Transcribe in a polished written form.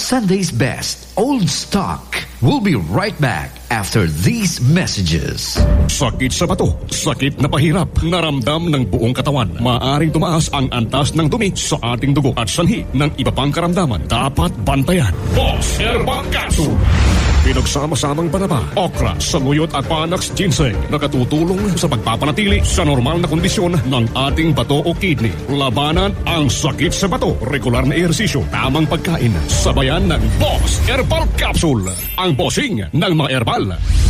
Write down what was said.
Sunday's best, Old Stock. We'll be right back after these messages. Sakit sa bato, sakit na pahirap, naramdam ng buong katawan. Maaring tumaas ang antas ng dumi sa ating dugo at sanhi ng iba pang karamdaman. Dapat bantayan. Boss Herbal Capsule. Pinagsama-samang panaba, okra, saluyot at panax ginseng. Nakatutulong sa pagpapanatili sa normal na kondisyon ng ating bato o kidney. Labanan ang sakit sa bato. Regular na ehersisyo, tamang pagkain. Sabayan ng Boss Herbal Capsule. Ang bossing ng mga herbal.